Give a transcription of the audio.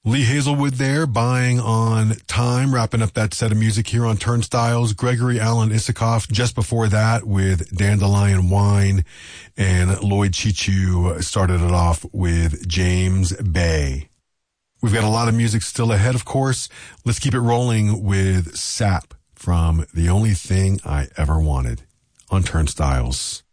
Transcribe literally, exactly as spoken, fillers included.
Lee Hazelwood there, Buying on Time, wrapping up that set of music here on Turnstiles. Gregory Alan Isikoff just before that with Dandelion Wine, and Lloyd Chichu started it off with James Bay. We've got a lot of music still ahead, of course. Let's keep it rolling with Sap from The Only Thing I Ever Wanted on Turnstiles.